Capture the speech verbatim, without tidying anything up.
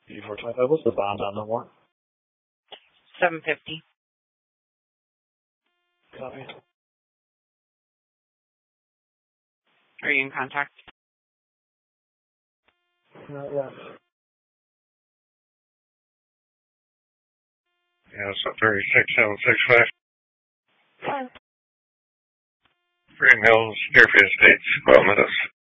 D four twenty-five, what's the bond on the warrant? seven fifty. Copy. Are you in contact? Not yet. Yeah, so thirty-six seven six five. Hi. Green Hills, Deerfield Estates, twelve minutes.